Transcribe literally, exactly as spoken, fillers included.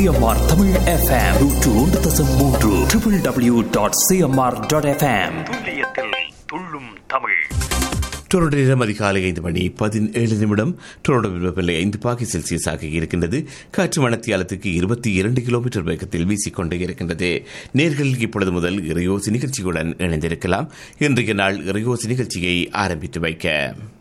CMR Tamil FM நூற்று ஒன்று தசம் மூன்று W W W dot CMR dot FM. துல்லியத்தில் துள்ளும் தமிழ். டொரண்டோ நேரம் அதிகாலை ஐந்து மணி பதினேழு நிமிடம். டொரண்டோ வெப்பநிலை ஐந்து பாகை செல்சியஸாக இருக்கின்றது. காற்று மணத்தியாலத்துக்கு இருபத்தி இரண்டு கிலோமீட்டர் வேகத்தில் வீசிக்கொண்டே இருக்கின்றது. நேர்கள் இப்பொழுது முதல் இறையோசி நிகழ்ச்சியுடன் இணைந்திருக்கலாம். இன்றைய நாள் இறையோசி நிகழ்ச்சியை ஆரம்பித்து வைக்க